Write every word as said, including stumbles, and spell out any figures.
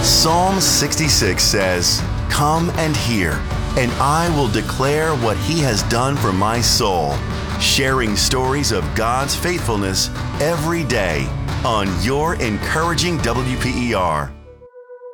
Psalm sixty-six says, "Come and hear, and I will declare what He has done for my soul," sharing stories of God's faithfulness every day on your encouraging W P E R.